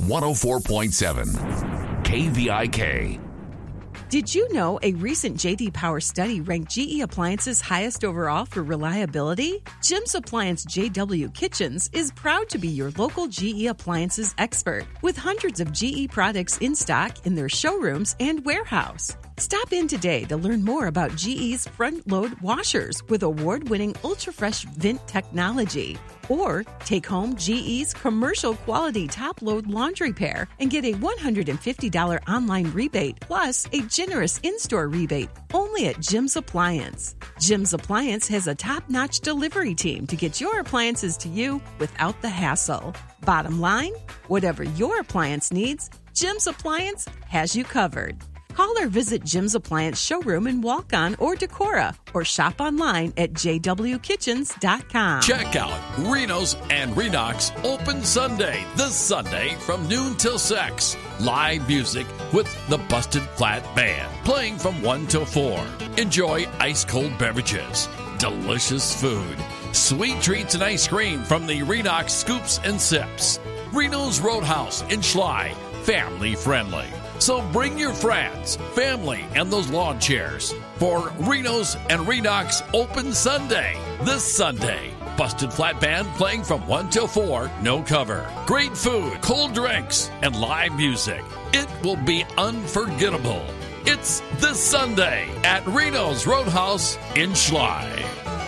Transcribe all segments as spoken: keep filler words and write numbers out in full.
one oh four point seven K V I K. Did you know a recent J D Power study ranked G E Appliances highest overall for reliability? Jim's Appliance J W Kitchens is proud to be your local G E Appliances expert with hundreds of G E products in stock in their showrooms and warehouse. Stop in today to learn more about G E's front-load washers with award-winning ultra-fresh vent technology. Or take home G E's commercial quality top-load laundry pair and get a one hundred fifty dollars online rebate plus a generous in-store rebate only at Jim's Appliance. Jim's Appliance has a top-notch delivery team to get your appliances to you without the hassle. Bottom line, whatever your appliance needs, Jim's Appliance has you covered. Call or visit Jim's Appliance showroom in Walk-On or Decorah, or shop online at j w kitchens dot com. Check out Reno's and Redux open Sunday, this Sunday from noon till six. Live music with the Busted Flat Band, playing from one till four. Enjoy ice-cold beverages, delicious food, sweet treats and ice cream from the Redux Scoops and Sips. Reno's Roadhouse in Schley, family friendly. So bring your friends, family, and those lawn chairs for Reno's and Redux Open Sunday. This Sunday, Busted Flat Band playing from one till four, no cover. Great food, cold drinks, and live music. It will be unforgettable. It's this Sunday at Reno's Roadhouse in Schley.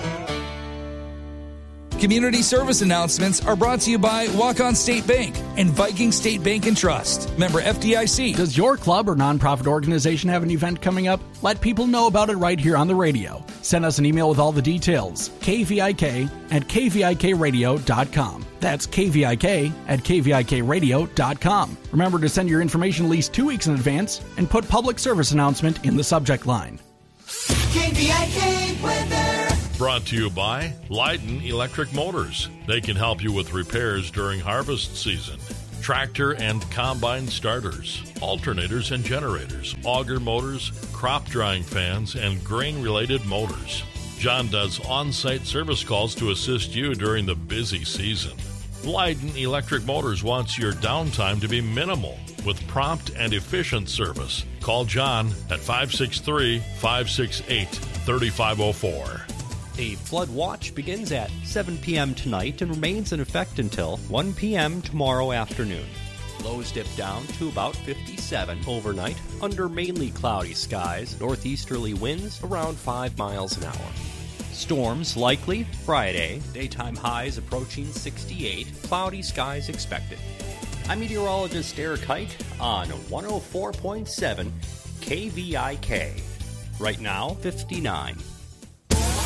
Community service announcements are brought to you by Walk-On State Bank and Viking State Bank and Trust. Member F D I C. Does your club or nonprofit organization have an event coming up? Let people know about it right here on the radio. Send us an email with all the details. K V I K at k v i k radio dot com. That's K V I K at k v i k radio dot com. Remember to send your information at least two weeks in advance and put public service announcement in the subject line. K V I K weather. Brought to you by Leiden Electric Motors. They can help you with repairs during harvest season. Tractor and combine starters, alternators and generators, auger motors, crop drying fans, and grain-related motors. John does on-site service calls to assist you during the busy season. Leiden Electric Motors wants your downtime to be minimal with prompt and efficient service. Call John at five six three, five six eight, three five zero four. A flood watch begins at seven p.m. tonight and remains in effect until one p.m. tomorrow afternoon. Lows dip down to about fifty-seven overnight under mainly cloudy skies, northeasterly winds around five miles an hour. Storms likely Friday, daytime highs approaching sixty-eight, cloudy skies expected. I'm meteorologist Eric Hite on one oh four point seven K V I K. Right now, fifty-nine.